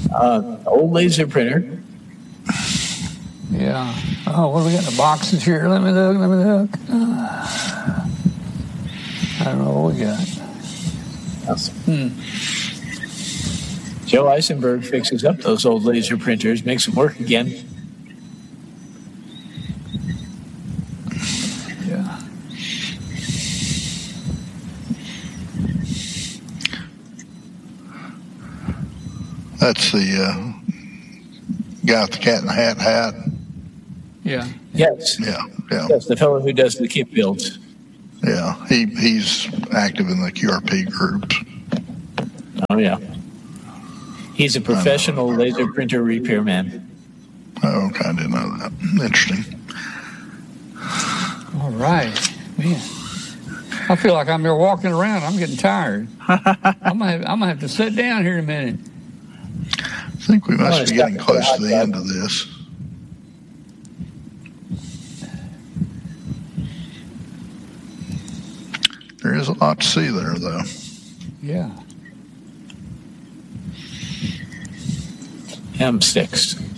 Old laser printer. Yeah. Oh, what do we got in the boxes here? Let me look. I don't know what we got. Awesome. Joe Eisenberg fixes up those old laser printers, makes them work again. Yeah. That's the guy with the cat in the hat. Yeah. Yes. Yeah. Yes, the fellow who does the kit builds. Yeah, he's active in the QRP groups. Oh, yeah. He's a professional laser printer repairman. Oh, okay, I didn't know that. Interesting. All right. Man, I feel like I'm there walking around. I'm getting tired. I'm gonna have to sit down here in a minute. I think we must be getting close to the end of this. There is a lot to see there, though. Yeah. M6.